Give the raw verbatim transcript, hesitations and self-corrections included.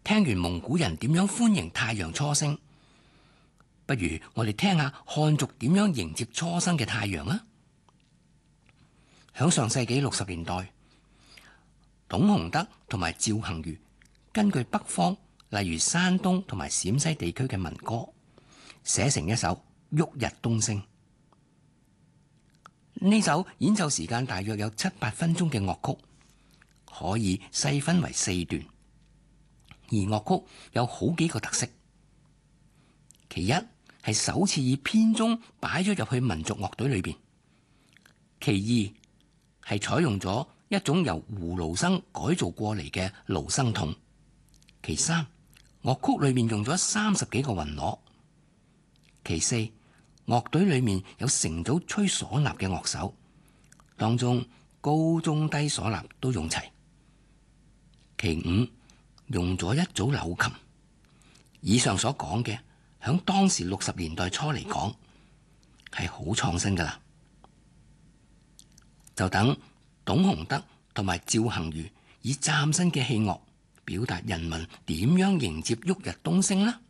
聽完蒙古人點樣歡迎太陽初升，不如我哋聽下漢族點樣迎接初升嘅太陽啊！響上世紀六十年代，董洪德同埋趙行瑜根據北方，例如山東同埋陝西地區嘅民歌，寫成一首《旭日東升》。呢首演奏時間大約有七八分鐘嘅樂曲，可以細分為四段，而樂曲有好幾個特色。其一係首次以編鐘擺咗入去民族樂隊裏邊；其二係採用咗一種由葫蘆笙改造過嚟嘅蘆笙筒；其三，樂曲裏面用咗三十幾個雲鑼；其四，樂隊裏面有成組吹嗩吶嘅樂手，當中高中低嗩吶都用齊；其五，用咗一組柳琴。以上所講嘅，響當時六十年代初嚟講，係好創新噶啦。就等董洪德同埋趙行瑜以嶄新嘅器樂，表達人民點樣迎接旭日東升啦。